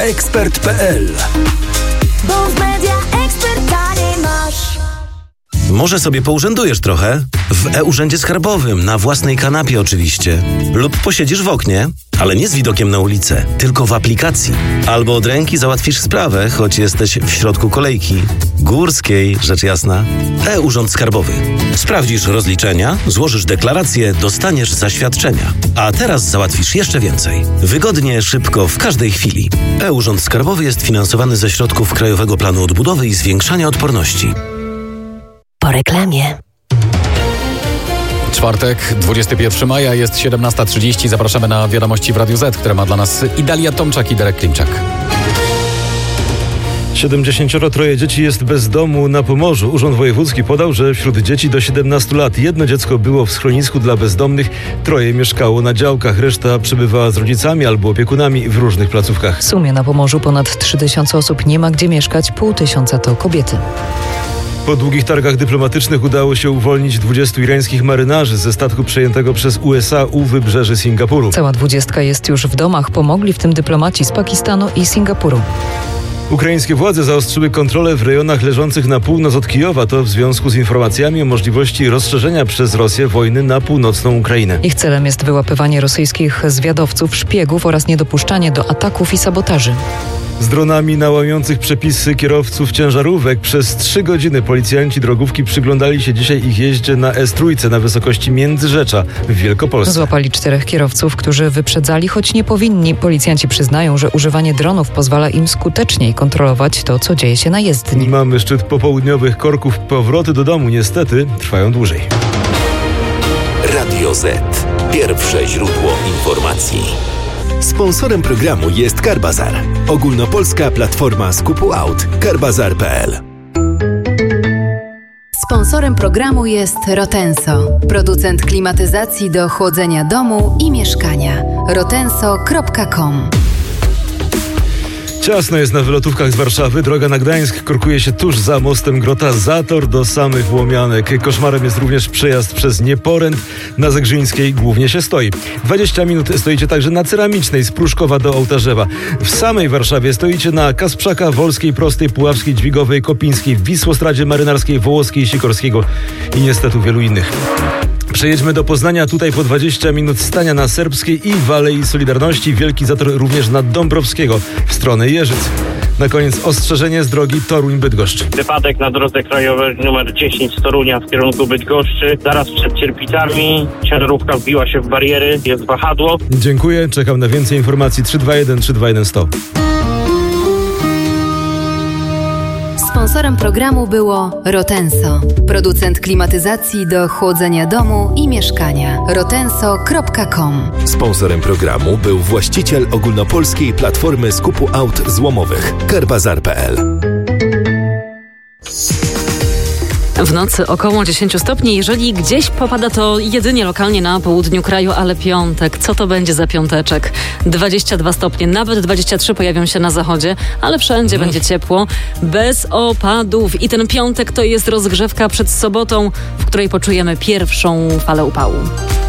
Ekspert.pl. Bo w Media Ekspert taniej masz. Może sobie pourzędujesz trochę? W e-Urzędzie Skarbowym, na własnej kanapie oczywiście. Lub posiedzisz w oknie, ale nie z widokiem na ulicę, tylko w aplikacji. Albo od ręki załatwisz sprawę, choć jesteś w środku kolejki. Górskiej, rzecz jasna. E-Urząd Skarbowy. Sprawdzisz rozliczenia, złożysz deklarację, dostaniesz zaświadczenia. A teraz załatwisz jeszcze więcej. Wygodnie, szybko, w każdej chwili. E-Urząd Skarbowy jest finansowany ze środków Krajowego Planu Odbudowy i Zwiększania Odporności. Po reklamie. Czwartek, 21 maja, jest 17:30. Zapraszamy na wiadomości w Radiu Z, które ma dla nas Idalia Tomczak i Derek Klimczak. 73 dzieci jest bez domu na Pomorzu. Urząd Wojewódzki podał, że wśród dzieci do 17 lat jedno dziecko było w schronisku dla bezdomnych, 3 mieszkało na działkach, reszta przebywała z rodzicami albo opiekunami w różnych placówkach. W sumie na Pomorzu ponad 3000 osób nie ma gdzie mieszkać, 500 to kobiety. Po długich targach dyplomatycznych udało się uwolnić 20 irańskich marynarzy ze statku przejętego przez USA u wybrzeży Singapuru. Cała 20 jest już w domach, pomogli w tym dyplomaci z Pakistanu i Singapuru. Ukraińskie władze zaostrzyły kontrolę w rejonach leżących na północ od Kijowa. To w związku z informacjami o możliwości rozszerzenia przez Rosję wojny na północną Ukrainę. Ich celem jest wyłapywanie rosyjskich zwiadowców, szpiegów oraz niedopuszczanie do ataków i sabotaży. Z dronami na łamiących przepisy kierowców ciężarówek przez 3 godziny policjanci drogówki przyglądali się dzisiaj ich jeździe na S3 na wysokości Międzyrzecza w Wielkopolsce. Złapali 4 kierowców, którzy wyprzedzali, choć nie powinni. Policjanci przyznają, że używanie dronów pozwala im skuteczniej kontrolować to, co dzieje się na jezdni. Mamy szczyt popołudniowych korków. Powroty do domu niestety trwają dłużej. Radio Z. Pierwsze źródło informacji. Sponsorem programu jest Carbazar. Ogólnopolska platforma skupu aut. Carbazar.pl. Sponsorem programu jest Rotenso, producent klimatyzacji do chłodzenia domu i mieszkania. rotenso.com. Ciasno jest na wylotówkach z Warszawy. Droga na Gdańsk korkuje się tuż za mostem Grota, zator do samych Łomianek. Koszmarem jest również przejazd przez Nieporęt. Na Zegrzyńskiej głównie się stoi. 20 minut stoicie także na Ceramicznej z Pruszkowa do Ołtarzewa. W samej Warszawie stoicie na Kasprzaka, Wolskiej, Prostej, Puławskiej, Dźwigowej, Kopińskiej, w Wisłostradzie Marynarskiej, Wołoskiej, Sikorskiego i niestety wielu innych. Przejedźmy do Poznania, tutaj po 20 minut stania na Serbskiej i w Alei Solidarności. Wielki zator również na Dąbrowskiego w stronę Jeżyc. Na koniec ostrzeżenie z drogi Toruń-Bydgoszcz. Wypadek na drodze krajowej nr 10 z Torunia w kierunku Bydgoszczy. Zaraz przed Cierpicami ciężarówka wbiła się w bariery, jest wahadło. Dziękuję, czekam na więcej informacji. 321 321 100. Sponsorem programu było Rotenso, producent klimatyzacji do chłodzenia domu i mieszkania. rotenso.com. Sponsorem programu był właściciel ogólnopolskiej platformy skupu aut złomowych. Carbazar.pl. W nocy około 10 stopni. Jeżeli gdzieś popada, to jedynie lokalnie na południu kraju, ale piątek. Co to będzie za piąteczek? 22 stopnie, nawet 23 pojawią się na zachodzie, ale wszędzie będzie ciepło, bez opadów. I ten piątek to jest rozgrzewka przed sobotą, w której poczujemy pierwszą falę upału.